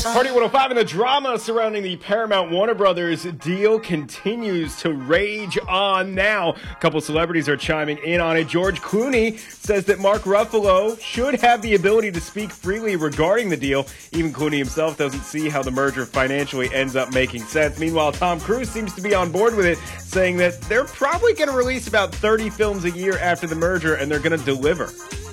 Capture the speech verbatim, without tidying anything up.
Party one oh five, and the drama surrounding the Paramount Warner Brothers deal continues to rage on now. A couple celebrities are chiming in on it. George Clooney says that Mark Ruffalo should have the ability to speak freely regarding the deal. Even Clooney himself doesn't see how the merger financially ends up making sense. Meanwhile, Tom Cruise seems to be on board with it, saying that they're probably going to release about thirty films a year after the merger, and they're going to deliver.